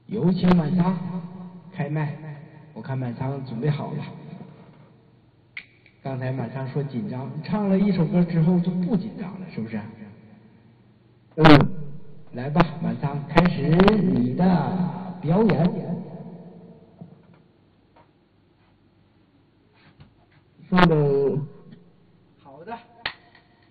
有请满仓开麦。我看满仓准备好了。刚才满仓说紧张，唱了一首歌之后就不紧张了，是不是？来吧，满仓，开始你的表演。 说的